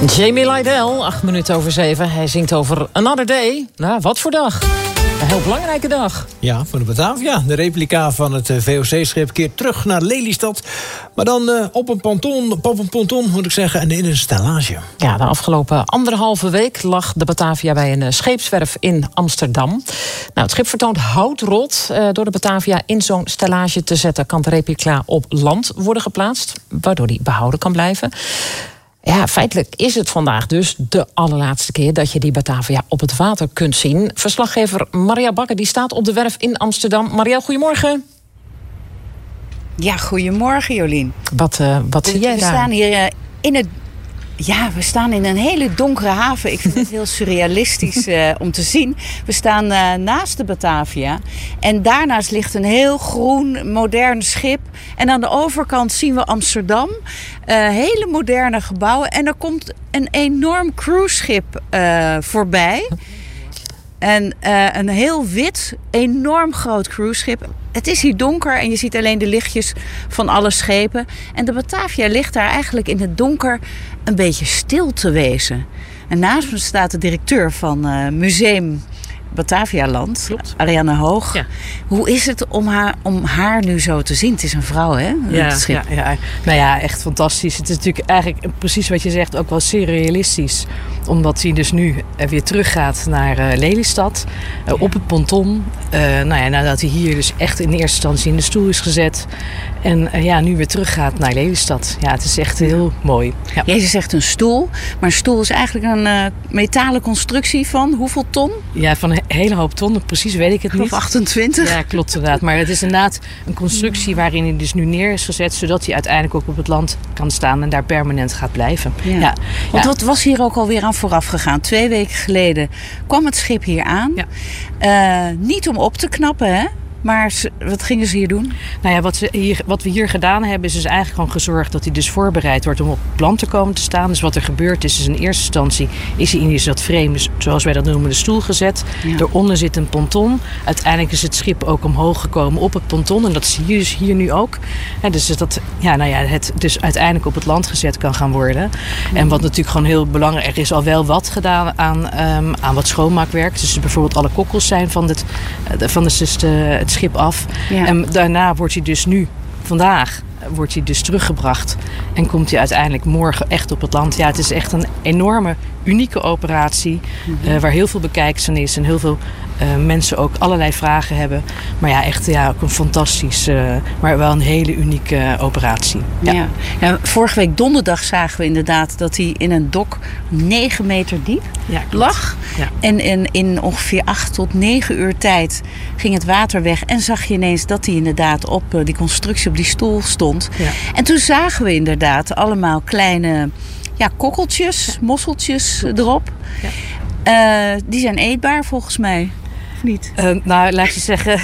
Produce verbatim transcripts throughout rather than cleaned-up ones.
Jamie Lydell, acht minuten over zeven. Hij zingt over Another Day. Nou, wat voor dag. Een heel belangrijke dag. Ja, voor de Batavia. De replica van het V O C-schip keert terug naar Lelystad. Maar dan uh, op een ponton, op een ponton moet ik zeggen, en in een stellage. Ja, de afgelopen anderhalve week lag de Batavia bij een scheepswerf in Amsterdam. Nou, het schip vertoont houtrot. Uh, door de Batavia in zo'n stellage te zetten kan de replica op land worden geplaatst, waardoor die behouden kan blijven. Ja, feitelijk is het vandaag dus de allerlaatste keer dat je die Batavia op het water kunt zien. Verslaggever Maria Bakker die staat op de werf in Amsterdam. Maria, goedemorgen. Ja, goedemorgen Jolien. Wat, uh, wat zie jij we daar? We staan hier uh, in het... Ja, we staan in een hele donkere haven. Ik vind het heel surrealistisch uh, om te zien. We staan uh, naast de Batavia. En daarnaast ligt een heel groen, modern schip. En aan de overkant zien we Amsterdam. Uh, hele moderne gebouwen. En er komt een enorm cruiseschip uh, voorbij. En uh, een heel wit, enorm groot cruiseschip. Het is hier donker en je ziet alleen de lichtjes van alle schepen. En de Batavia ligt daar eigenlijk in het donker een beetje stil te wezen. En naast me staat de directeur van uh, Museum Batavialand, Klopt. Ariane Hoog. Ja. Hoe is het om haar, om haar nu zo te zien? Het is een vrouw, hè? Ja, het schip. ja, ja, nou ja, echt fantastisch. Het is natuurlijk eigenlijk precies wat je zegt, ook wel surrealistisch. Omdat hij dus nu weer teruggaat naar uh, Lelystad. Uh, ja. Op het ponton. Uh, nou ja, nadat hij hier dus echt in eerste instantie in de stoel is gezet. En uh, ja, nu weer teruggaat naar Lelystad. Ja, het is echt heel mooi. Ja. Jezus zegt een stoel. Maar een stoel is eigenlijk een uh, metalen constructie van hoeveel ton? Ja, van een hele hoop ton. Precies weet ik het niet. Of achtentwintig? Ja, klopt inderdaad. Maar het is inderdaad een constructie waarin hij dus nu neer is gezet. Zodat hij uiteindelijk ook op het land kan staan en daar permanent gaat blijven. Ja. Ja. Want ja. wat was hier ook alweer aan vooraf gegaan? Twee weken geleden kwam het schip hier aan. Ja. Uh, niet om op te knappen, hè? Maar wat gingen ze hier doen? Nou ja, wat, ze hier, wat we hier gedaan hebben is dus eigenlijk gewoon gezorgd dat hij dus voorbereid wordt om op het land te komen te staan. Dus wat er gebeurd is, is in eerste instantie is hij in dat frame, dus zoals wij dat noemen, de stoel gezet. Ja. Daaronder zit een ponton. Uiteindelijk is het schip ook omhoog gekomen op het ponton. En dat zie je dus hier nu ook. He, dus dat ja, nou ja, het dus uiteindelijk op het land gezet kan gaan worden. Ja. En wat natuurlijk gewoon heel belangrijk is, er is al wel wat gedaan aan, um, aan wat schoonmaakwerk. Dus bijvoorbeeld alle kokkels zijn van het, van de, dus de, het schip af. Ja. En daarna wordt hij dus nu, vandaag, wordt hij dus teruggebracht. En komt hij uiteindelijk morgen echt op het land. Ja, het is echt een enorme, unieke operatie. Mm-hmm. Uh, waar heel veel bekijks aan is. En heel veel uh, mensen ook allerlei vragen hebben. Maar ja, echt ja, ook een fantastisch, uh, maar wel een hele unieke uh, operatie. Ja. Ja. Ja, vorige week donderdag zagen we inderdaad dat hij in een dok negen meter diep ja, lag. Ja. En in, in ongeveer acht tot negen uur tijd ging het water weg. En zag je ineens dat hij inderdaad op uh, die constructie, op die stoel stond. Ja. En toen zagen we inderdaad allemaal kleine ja, kokkeltjes, ja. mosseltjes erop. Ja. Uh, die zijn eetbaar volgens mij, of niet? Uh, nou, laat je zeggen,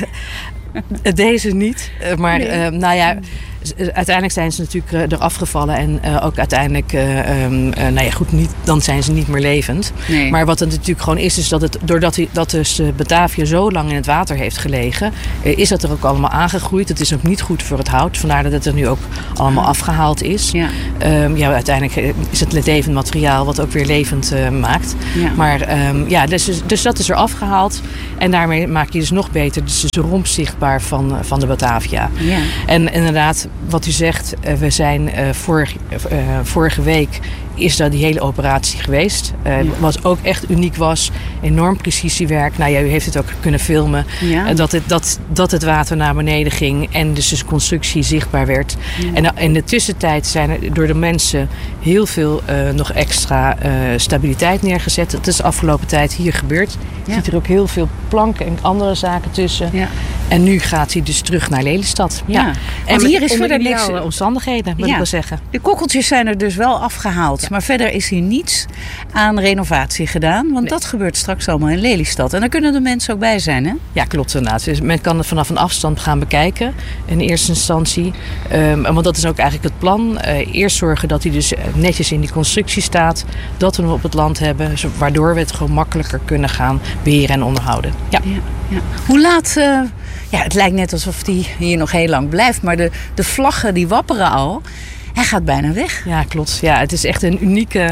deze niet. Uh, maar nee. uh, nou ja, uiteindelijk zijn ze natuurlijk uh, eraf gevallen. En uh, ook uiteindelijk, uh, um, uh, nou ja goed, niet, dan zijn ze niet meer levend. Nee. Maar wat het natuurlijk gewoon is, is dat het, doordat die, dat dus uh, Batavia zo lang in het water heeft gelegen, uh, is dat er ook allemaal aangegroeid. Het is ook niet goed voor het hout. Vandaar dat het er nu ook allemaal afgehaald is. Ja, um, ja uiteindelijk is het levend materiaal wat ook weer levend uh, maakt. Ja. Maar um, ja, dus, dus dat is er afgehaald. En daarmee maak je dus nog beter dus de romp zichtbaar van, van de Batavia. Ja. En inderdaad, wat u zegt, we zijn uh, vorig, uh, vorige week is dat die hele operatie geweest. Uh, ja. Wat ook echt uniek was. Enorm precisiewerk. Nou ja, u heeft het ook kunnen filmen. Ja. Uh, dat, het, dat, dat het water naar beneden ging. En dus de constructie zichtbaar werd. Ja. En uh, in de tussentijd zijn er door de mensen heel veel uh, nog extra uh, stabiliteit neergezet. Dat is de afgelopen tijd hier gebeurd. Je ja. ziet er ook heel veel planken en andere zaken tussen. Ja. En nu gaat hij dus terug naar Lelystad. Ja. Ja. En hier met, is verder niks omstandigheden, moet ja. ik wel zeggen. De kokkeltjes zijn er dus wel afgehaald. Ja. Maar verder is hier niets aan renovatie gedaan. Want nee. dat gebeurt straks allemaal in Lelystad. En daar kunnen de mensen ook bij zijn, hè? Ja, klopt inderdaad. Dus men kan het vanaf een afstand gaan bekijken. In eerste instantie. Um, want dat is ook eigenlijk het plan. Uh, eerst zorgen dat hij dus netjes in die constructie staat. Dat we hem op het land hebben. Waardoor we het gewoon makkelijker kunnen gaan beheren en onderhouden. Ja. Ja, ja. Hoe laat... Uh, ja, het lijkt net alsof die hier nog heel lang blijft. Maar de, de vlaggen die wapperen al. Hij gaat bijna weg. Ja, klopt. Ja, het is echt een unieke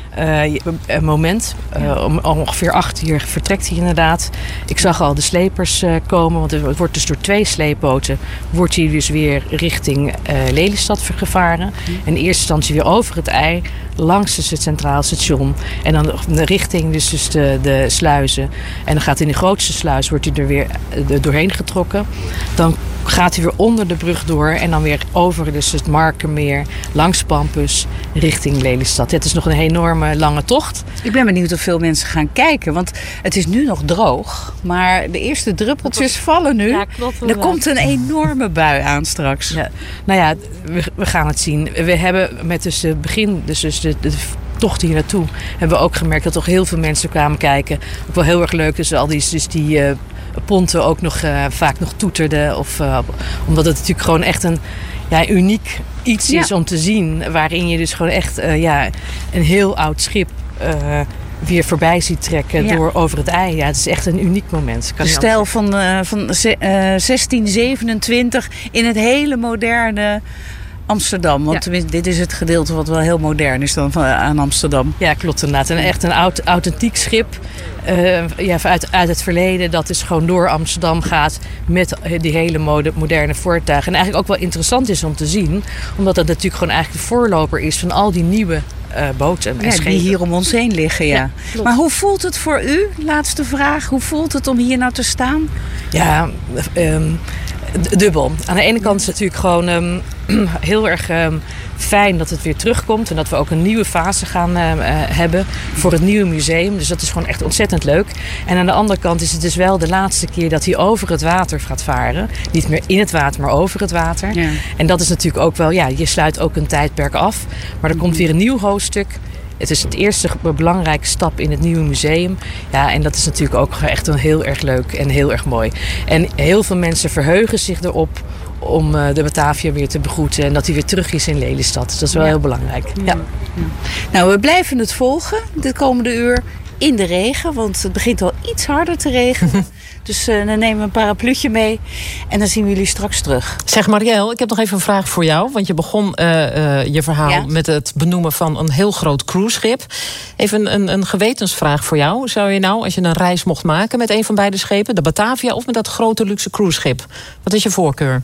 uh, een moment. Uh, om ongeveer acht uur vertrekt hij inderdaad. Ik zag al de slepers uh, komen, want het wordt dus door twee sleepboten wordt hij dus weer richting uh, Lelystad gevaren. In eerste instantie weer over het IJ, langs het Centraal Station. En dan de richting dus, dus de, de sluizen. En dan gaat in de grootste sluis, wordt hij er weer uh, doorheen getrokken. Dan gaat hij weer onder de brug door en dan weer over dus het Markermeer, langs Pampus, richting Lelystad. Het is nog een enorme lange tocht. Ik ben benieuwd of veel mensen gaan kijken, want het is nu nog droog, maar de eerste druppeltjes vallen nu. Ja, klopt. Er komt een enorme bui aan straks. Ja, nou ja, we, we gaan het zien. We hebben met dus het begin, dus, dus de, de tocht hier naartoe, hebben we ook gemerkt dat toch heel veel mensen kwamen kijken. Ook wel heel erg leuk, dus al die, dus die uh, ponten ook nog uh, vaak nog toeterden. Of, uh, omdat het natuurlijk gewoon echt een ja, uniek iets is ja. om te zien. Waarin je dus gewoon echt uh, ja, een heel oud schip uh, weer voorbij ziet trekken ja. door over het IJ. Ja, het is echt een uniek moment. Kan de stijl van, uh, van uh, zestien zevenentwintig in het hele moderne Amsterdam. Want ja. tenminste, dit is het gedeelte wat wel heel modern is dan van, aan Amsterdam. Ja, klopt inderdaad. En echt een oud, authentiek schip uh, ja, uit, uit het verleden dat dus gewoon door Amsterdam gaat met die hele mode, moderne voertuigen. En eigenlijk ook wel interessant is om te zien, omdat dat natuurlijk gewoon eigenlijk de voorloper is van al die nieuwe Uh, boten en ja, schepen. Die hier om ons heen liggen, ja. ja maar hoe voelt het voor u? Laatste vraag. Hoe voelt het om hier nou te staan? Ja, um, dubbel. Aan de ene kant is het natuurlijk gewoon um, heel erg um, fijn dat het weer terugkomt. En dat we ook een nieuwe fase gaan uh, uh, hebben voor het nieuwe museum. Dus dat is gewoon echt ontzettend leuk. En aan de andere kant is het dus wel de laatste keer dat hij over het water gaat varen. Niet meer in het water, maar over het water. Ja. En dat is natuurlijk ook wel, ja, je sluit ook een tijdperk af. Maar er komt weer een nieuw hoofdstuk. Het is het eerste belangrijke stap in het nieuwe museum. Ja, en dat is natuurlijk ook echt een heel erg leuk en heel erg mooi. En heel veel mensen verheugen zich erop om uh, de Batavia weer te begroeten. En dat hij weer terug is in Lelystad. Dus dat is wel ja. heel belangrijk. Ja. Ja. Ja. Nou, we blijven het volgen de komende uur in de regen. Want het begint al iets harder te regenen. Dus uh, dan nemen we een parapluutje mee. En dan zien we jullie straks terug. Zeg Marielle, ik heb nog even een vraag voor jou. Want je begon uh, uh, je verhaal ja. met het benoemen van een heel groot cruiseschip. Even een, een gewetensvraag voor jou. Zou je nou, als je een reis mocht maken met een van beide schepen, de Batavia of met dat grote luxe cruiseschip, wat is je voorkeur?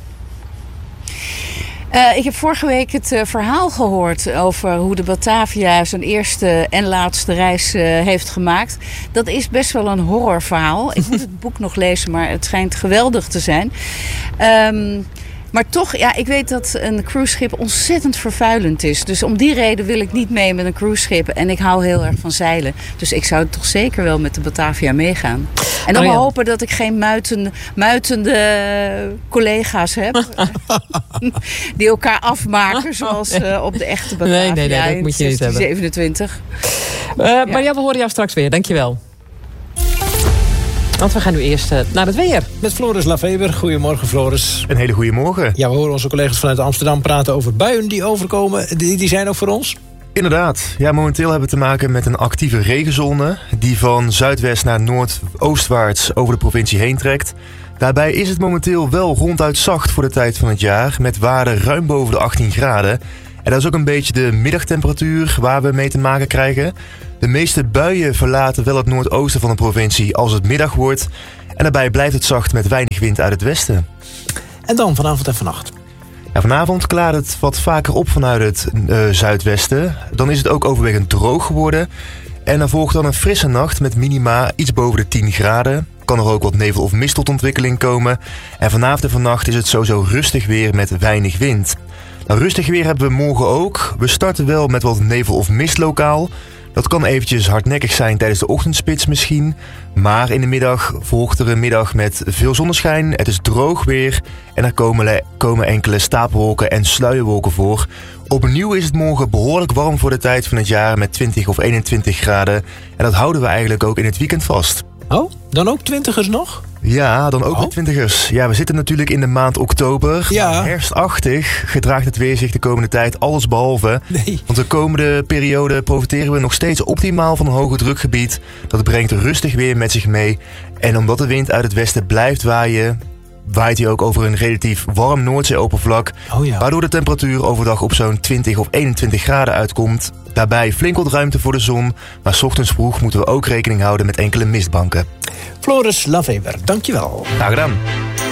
Uh, ik heb vorige week het uh, verhaal gehoord over hoe de Batavia zijn eerste en laatste reis uh, heeft gemaakt. Dat is best wel een horrorverhaal. Ik moet het boek nog lezen, maar het schijnt geweldig te zijn. Um, Maar toch, ja, ik weet dat een cruiseschip ontzettend vervuilend is. Dus om die reden wil ik niet mee met een cruiseschip. En ik hou heel erg van zeilen. Dus ik zou toch zeker wel met de Batavia meegaan. En dan oh ja. maar hopen dat ik geen muitende, muitende collega's heb. Die elkaar afmaken, zoals uh, op de echte Batavia. Nee, nee, nee, dat moet je niet hebben. zevenentwintig. Uh, ja. Marielle, we horen jou straks weer. Dankjewel. Want we gaan nu eerst uh, naar het weer. Met Floris Lafeber. Goedemorgen, Floris. Een hele goede morgen. Ja, we horen onze collega's vanuit Amsterdam praten over buien die overkomen. Die, die zijn ook voor ons? Inderdaad. Ja, momenteel hebben we te maken met een actieve regenzone die van zuidwest naar noordoostwaarts over de provincie heen trekt. Daarbij is het momenteel wel ronduit zacht voor de tijd van het jaar, met waarden ruim boven de achttien graden. En dat is ook een beetje de middagtemperatuur waar we mee te maken krijgen. De meeste buien verlaten wel het noordoosten van de provincie als het middag wordt. En daarbij blijft het zacht met weinig wind uit het westen. En dan vanavond en vannacht? Ja, vanavond klaart het wat vaker op vanuit het uh, zuidwesten. Dan is het ook overwegend droog geworden. En dan volgt dan een frisse nacht met minima iets boven de tien graden. Kan er ook wat nevel of mist tot ontwikkeling komen. En vanavond en vannacht is het sowieso rustig weer met weinig wind. Nou, rustig weer hebben we morgen ook. We starten wel met wat nevel of mist lokaal. Dat kan eventjes hardnekkig zijn tijdens de ochtendspits misschien. Maar in de middag volgt er een middag met veel zonneschijn. Het is droog weer en er komen, komen enkele stapelwolken en sluierwolken voor. Opnieuw is het morgen behoorlijk warm voor de tijd van het jaar met twintig of eenentwintig graden. En dat houden we eigenlijk ook in het weekend vast. Oh, dan ook twintigers nog? Ja, dan ook oh. met twintigers. Ja, we zitten natuurlijk in de maand oktober. Ja. Herfstachtig gedraagt het weer zich de komende tijd alles behalve. Nee. Want de komende periode profiteren we nog steeds optimaal van een hoge drukgebied. Dat brengt rustig weer met zich mee. En omdat de wind uit het westen blijft waaien, waait hij ook over een relatief warm Noordzeeoppervlak. Oh ja. Waardoor de temperatuur overdag op zo'n twintig of eenentwintig graden uitkomt. Daarbij flink wat ruimte voor de zon, maar 's ochtends vroeg moeten we ook rekening houden met enkele mistbanken. Floris Laveber, dankjewel. Graag gedaan.